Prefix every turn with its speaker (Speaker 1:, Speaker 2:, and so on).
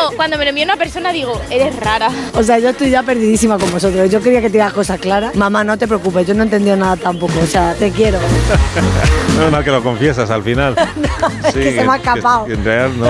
Speaker 1: cuando me lo envía una persona digo, eres rara.
Speaker 2: O sea, yo estoy ya perdidísima con vosotros. Yo quería que te digas cosas claras. Mamá, no te preocupes, yo no he entendido nada tampoco. O sea, te quiero.
Speaker 3: No es mal que lo confiesas al final.
Speaker 2: No, es que se me ha escapado.
Speaker 3: En realidad no.